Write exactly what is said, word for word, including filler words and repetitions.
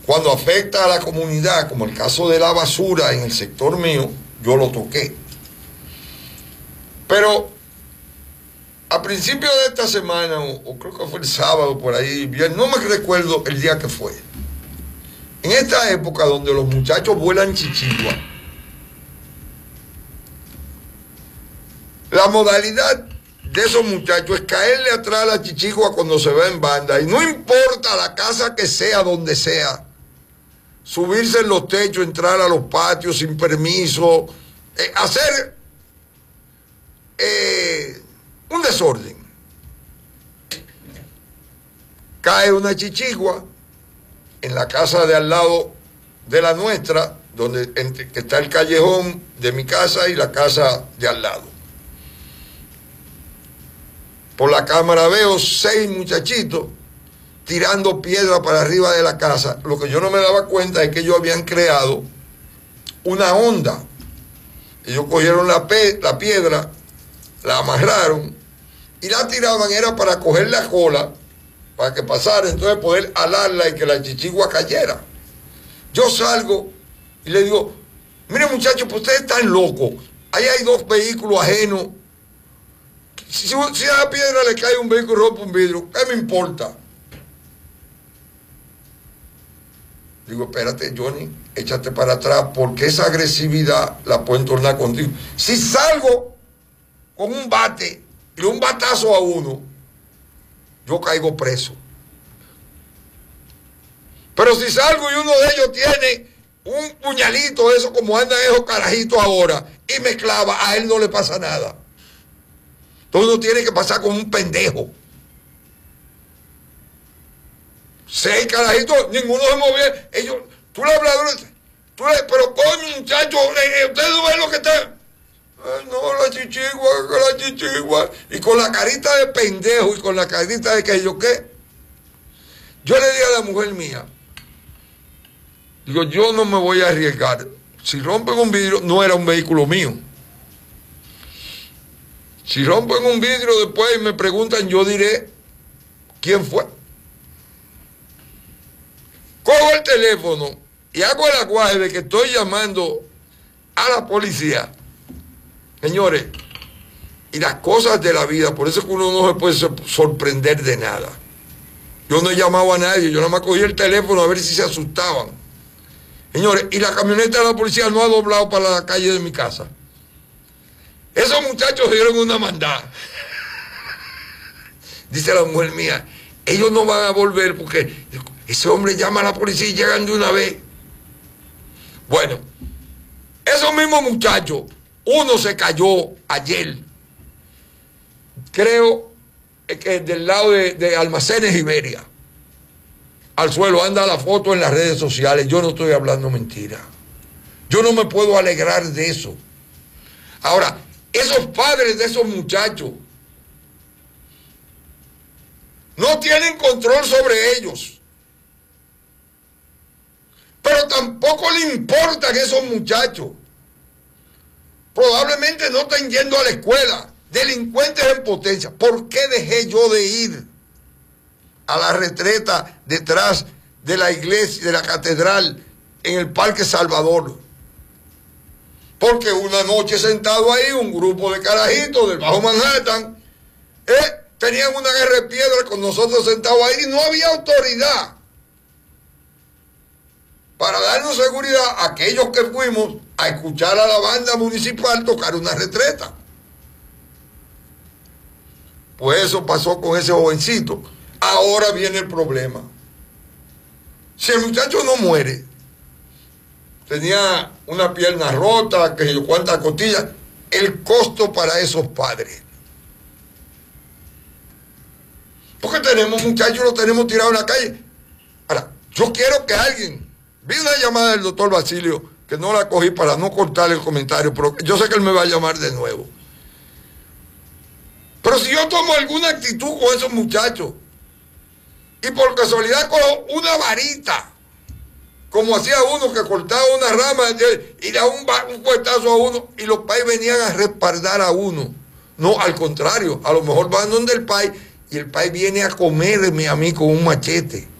cuando afecta a la comunidad, como el caso de la basura en el sector mío, yo lo toqué. Pero a principios de esta semana, o, o creo que fue el sábado por ahí, bien, no me recuerdo el día que fue. En esta época donde los muchachos vuelan chichigua, la modalidad de esos muchachos es caerle atrás a la chichigua cuando se ve en banda, y no importa la casa que sea, donde sea, subirse en los techos, entrar a los patios sin permiso, eh, hacer eh, un desorden. Cae una chichigua en la casa de al lado de la nuestra, donde entre, que está el callejón de mi casa y la casa de al lado. Por la cámara veo seis muchachitos tirando piedra para arriba de la casa. Lo que yo no me daba cuenta es que ellos habían creado una onda. Ellos cogieron la, pe la piedra, la amarraron y la tiraban, era para coger la cola, para que pasara, entonces poder alarla y que la chichigua cayera. Yo salgo y le digo, mire muchachos, pues ustedes están locos. Ahí hay dos vehículos ajenos. Si, si a la piedra le cae un vehículo y rompe un vidrio, ¿qué me importa? Digo, espérate, Johnny, échate para atrás, porque esa agresividad la pueden tornar contigo. Si salgo con un bate y un batazo a uno, yo caigo preso. Pero si salgo y uno de ellos tiene un puñalito, eso como andan esos carajitos ahora, y me clava, a él no le pasa nada. Entonces uno tiene que pasar como un pendejo. Seis carajitos, ninguno se movía. Ellos, tú le hablas, tú le, pero coño, muchacho, eh, ustedes no ven lo que está. Ay, no, la chichigua, la chichigua. Y con la carita de pendejo y con la carita de que yo qué. Yo le dije a la mujer mía, digo, yo no me voy a arriesgar. Si rompen un vidrio, no era un vehículo mío. Si rompen un vidrio después y me preguntan, yo diré quién fue. Cojo el teléfono y hago el aguaje de que estoy llamando a la policía. Señores, y las cosas de la vida, por eso es que uno no se puede sorprender de nada. Yo no he llamado a nadie, yo nada más cogí el teléfono a ver si se asustaban. Señores, y la camioneta de la policía no ha doblado para la calle de mi casa. Esos muchachos dieron una mandada. Dice la mujer mía, ellos no van a volver porque ese hombre llama a la policía y llegan de una vez. Bueno, esos mismos muchachos, uno se cayó ayer, creo que del lado de, de Almacenes Iberia, al suelo. Anda la foto en las redes sociales. Yo no estoy hablando mentira. Yo no me puedo alegrar de eso. Ahora, esos padres de esos muchachos no tienen control sobre ellos, pero tampoco le importan esos muchachos. Probablemente no están yendo a la escuela, delincuentes en potencia. ¿Por qué dejé yo de ir a la retreta detrás de la iglesia, de la catedral, en el Parque Salvador? Porque una noche sentado ahí, un grupo de carajitos del Bajo Manhattan, eh, tenían una guerra de piedra con nosotros sentados ahí y no había autoridad para darnos seguridad a aquellos que fuimos a escuchar a la banda municipal tocar una retreta. Pues eso pasó con ese jovencito. Ahora viene el problema. Si el muchacho no muere, tenía una pierna rota, que yo cuántas costillas, el costo para esos padres. Porque tenemos muchachos, los tenemos tirados en la calle. Ahora, yo quiero que alguien, vi una llamada del doctor Basilio, que no la cogí para no cortar el comentario, pero yo sé que él me va a llamar de nuevo. Pero si yo tomo alguna actitud con esos muchachos, y por casualidad cojo una varita, como hacía uno que cortaba una rama y le daba un, un puestazo a uno, y los pais venían a respaldar a uno. No, al contrario, a lo mejor van donde el pai, y el pai viene a comerme a mí con un machete.